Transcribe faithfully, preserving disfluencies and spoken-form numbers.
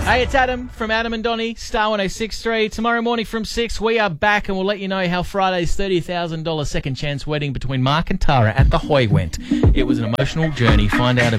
Hey, it's Adam from Adam and Donnie, Star one oh six point three. Tomorrow morning from six, we are back and we'll let you know how Friday's thirty thousand dollars second chance wedding between Mark and Tara at the Hoy went. It was an emotional journey. Find out